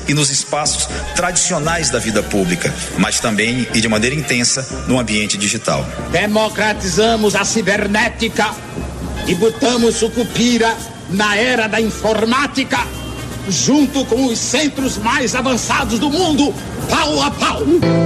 e nos espaços tradicionais da vida pública, mas também e de maneira intensa no ambiente digital. Democratizamos a cibernética e botamos Sucupira na era da informática, junto com os centros mais avançados do mundo, pau a pau.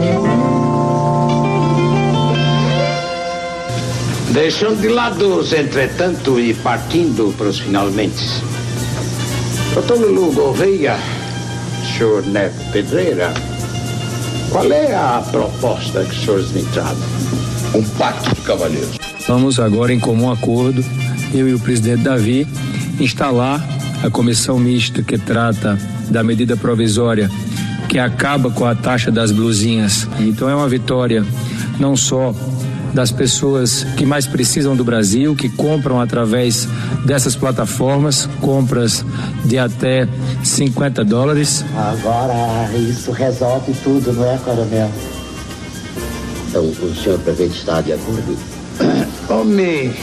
Deixando de lado os entretanto e partindo para os finalmente. Doutor Lulu Gouveia, senhor Neto Pedreira, qual é a proposta que os senhores me trazem? Um pacto de cavalheiros. Vamos agora, em comum acordo, eu e o presidente Davi, instalar a comissão mista que trata da medida provisória que acaba com a taxa das blusinhas. Então é uma vitória não só das pessoas que mais precisam do Brasil, que compram através dessas plataformas, compras de até $50. Agora isso resolve tudo, não é, coronel? Então, o senhor prefeito está de acordo? Homem,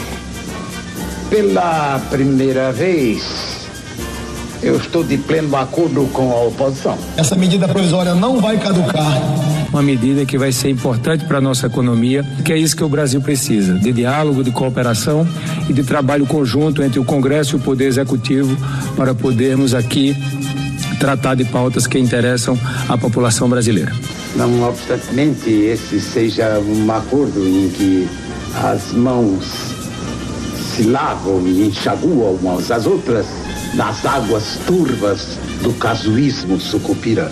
pela primeira vez, eu estou de pleno acordo com a oposição. Essa medida provisória não vai caducar. Uma medida que vai ser importante para a nossa economia, que é isso que o Brasil precisa, de diálogo, de cooperação e de trabalho conjunto entre o Congresso e o Poder Executivo para podermos aqui tratar de pautas que interessam à população brasileira. Não obstantemente, esse seja um acordo em que as mãos se lavam e enxaguam umas às outras nas águas turvas do casuísmo sucupira.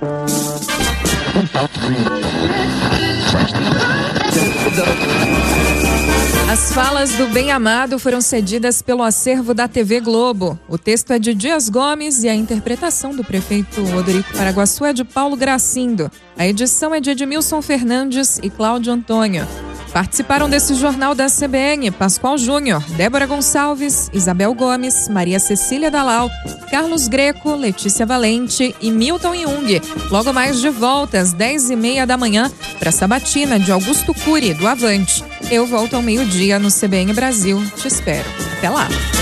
As falas do bem-amado foram cedidas pelo acervo da TV Globo. O texto é de Dias Gomes e a interpretação do prefeito Odorico Paraguaçu é de Paulo Gracindo. A edição é de Edmilson Fernandes e Cláudio Antônio. Participaram desse jornal da CBN Pascoal Júnior, Débora Gonçalves, Isabel Gomes, Maria Cecília Dalal, Carlos Greco, Letícia Valente e Milton Jung. Logo mais de volta às 10h30 da manhã para a sabatina de Augusto Cury, do Avante. Eu volto ao meio-dia no CBN Brasil. Te espero. Até lá.